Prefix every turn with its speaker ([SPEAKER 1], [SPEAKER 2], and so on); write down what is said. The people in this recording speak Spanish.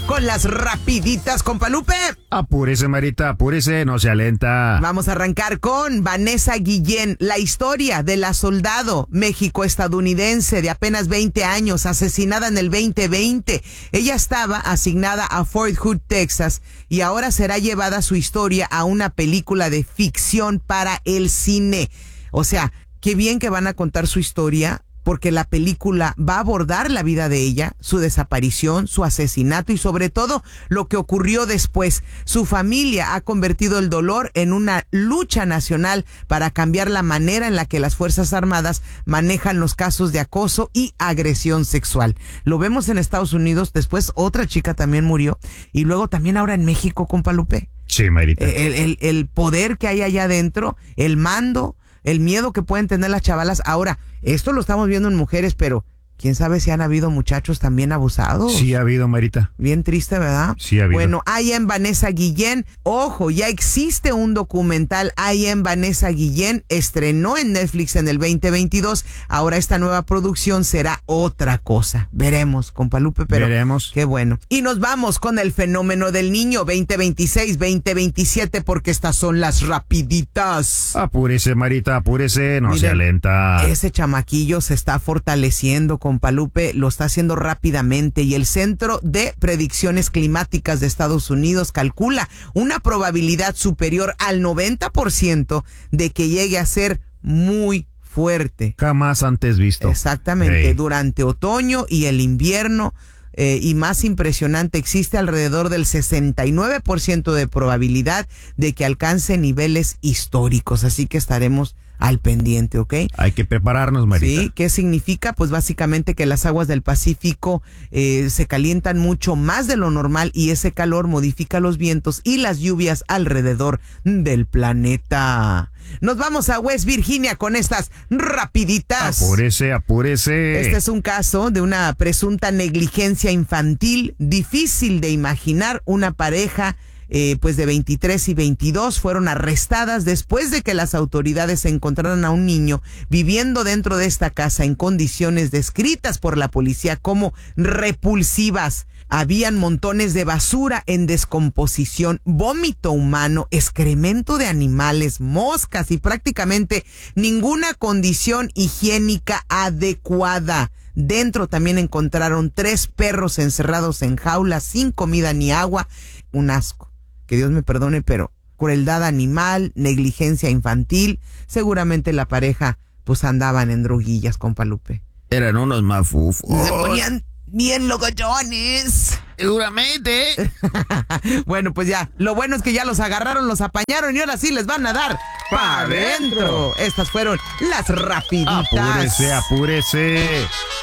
[SPEAKER 1] con las rapiditas, compa Lupe.
[SPEAKER 2] Apúrese, Marita, apúrese, no se alenta.
[SPEAKER 1] Vamos a arrancar con Vanessa Guillén, la historia de la soldado México-estadounidense de apenas 20 años, asesinada en el 2020. Ella estaba asignada a Fort Hood, Texas, y ahora será llevada su historia a una película de ficción para el cine. O sea, qué bien que van a contar su historia, porque la película va a abordar la vida de ella, su desaparición, su asesinato y sobre todo lo que ocurrió después. Su familia ha convertido el dolor en una lucha nacional para cambiar la manera en la que las Fuerzas Armadas manejan los casos de acoso y agresión sexual. Lo vemos en Estados Unidos, después otra chica también murió y luego también ahora en México, compa Lupe.
[SPEAKER 2] Sí, Marita.
[SPEAKER 1] El poder que hay allá adentro, el mando, el miedo que pueden tener las chavalas. Ahora, esto lo estamos viendo en mujeres, pero quién sabe si han habido muchachos también abusados.
[SPEAKER 2] Sí ha habido, Marita.
[SPEAKER 1] Bien triste, ¿verdad?
[SPEAKER 2] Sí ha habido.
[SPEAKER 1] Bueno, I Am Vanessa Guillén. Ojo, ya existe un documental, I Am Vanessa Guillén. Estrenó en Netflix en el 2022. Ahora esta nueva producción será otra cosa. Veremos, compa Lupe, pero
[SPEAKER 2] veremos.
[SPEAKER 1] Qué bueno. Y nos vamos con el fenómeno del niño 2026-2027, porque estas son las rapiditas.
[SPEAKER 2] Apúrese, Marita, apúrese, no
[SPEAKER 1] Miren,
[SPEAKER 2] se alenta.
[SPEAKER 1] Ese chamaquillo se está fortaleciendo, compa Lupe, lo está haciendo rápidamente, y el Centro de Predicciones Climáticas de Estados Unidos calcula una probabilidad superior al 90% de que llegue a ser muy fuerte.
[SPEAKER 2] Jamás antes visto.
[SPEAKER 1] Exactamente,
[SPEAKER 2] Hey.
[SPEAKER 1] Durante otoño y el invierno. Y más impresionante, existe alrededor del 69% de probabilidad de que alcance niveles históricos, así que estaremos al pendiente, ¿ok?
[SPEAKER 2] Hay que prepararnos, Marita.
[SPEAKER 1] Sí, ¿qué significa? Pues básicamente que las aguas del Pacífico se calientan mucho más de lo normal, y ese calor modifica los vientos y las lluvias alrededor del planeta. Nos vamos a West Virginia con estas rapiditas.
[SPEAKER 2] Apúrese, apúrese.
[SPEAKER 1] Este es un caso de una presunta negligencia infantil. Difícil de imaginar, una pareja pues de 23 y 22 fueron arrestadas después de que las autoridades encontraron a un niño viviendo dentro de esta casa en condiciones descritas por la policía como repulsivas. Habían montones de basura en descomposición, vómito humano, excremento de animales, moscas y prácticamente ninguna condición higiénica adecuada. Dentro también encontraron 3 perros encerrados en jaulas sin comida ni agua. Un asco. Que Dios me perdone, pero crueldad animal, negligencia infantil. Seguramente la pareja pues andaban en droguillas, compa Lupe.
[SPEAKER 2] Eran unos mafufos.
[SPEAKER 1] Se ponían bien locochones.
[SPEAKER 2] Seguramente.
[SPEAKER 1] Bueno, pues ya, lo bueno es que ya los agarraron, los apañaron y ahora sí les van a dar pa' adentro. Estas fueron las rapiditas.
[SPEAKER 2] Apúrese, apúrese.